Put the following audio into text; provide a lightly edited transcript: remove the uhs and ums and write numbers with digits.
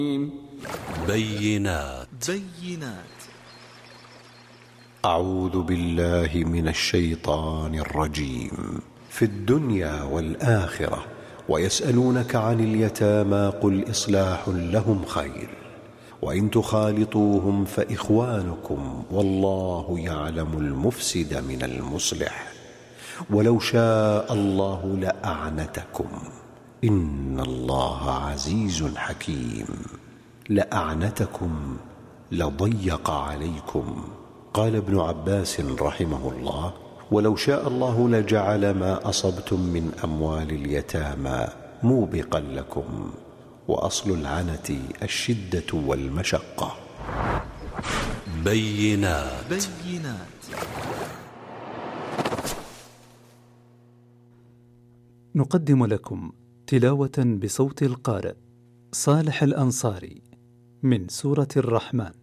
بينات. أعوذ بالله من الشيطان الرجيم. في الدنيا والآخرة ويسألونك عن اليتامى قل إصلاح لهم خير وإن تخالطوهم فإخوانكم والله يعلم المفسد من المصلح ولو شاء الله لأعنتكم إن الله عزيز حكيم. لأعنتكم لضيق عليكم. قال ابن عباس رحمه الله: ولو شاء الله لجعل ما أصبتم من أموال اليتامى موبقا لكم. وأصل العنة الشدة والمشقة. بينات. نقدم لكم تلاوة بصوت القارئ صالح الأنصاري من سورة الرحمن.